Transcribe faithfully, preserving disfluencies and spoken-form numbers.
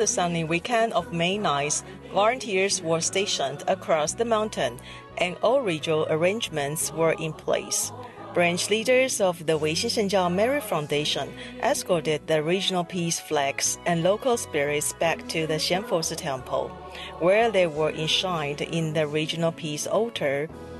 the sunny weekend of May ninth, volunteers were stationed across the mountain, and all regional arrangements were in place. Branch leaders of the Weixin Shengjiao Merit Foundation escorted the regional peace flags and local spirits back to the Xianfosi Temple, where they were enshrined in the regional peace altar